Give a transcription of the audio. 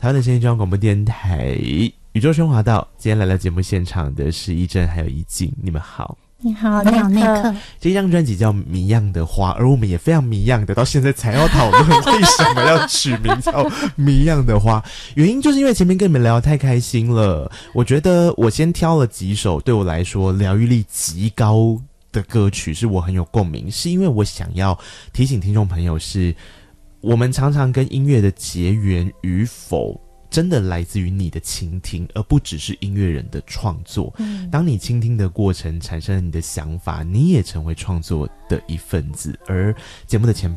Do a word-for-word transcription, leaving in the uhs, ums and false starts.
台湾的声音中央广播电台宇宙升华道，今天来到节目现场的是一真还有一静，你们好。 你好，你好，内克。 这张专辑叫《谜样的花》，而我们也非常谜样的，到现在才要讨论为什么要取名叫《谜样的花》。原因就是因为前面跟你们聊得太开心了，我觉得我先挑了几首对我来说疗愈力极高的歌曲，是我很有共鸣，是因为我想要提醒听众朋友是，我们常常跟音乐的结缘与否真的来自于你的倾听，而不只是音乐人的创作。嗯，当你倾听的过程产生了你的想法，你也成为创作的一份子。而节目的前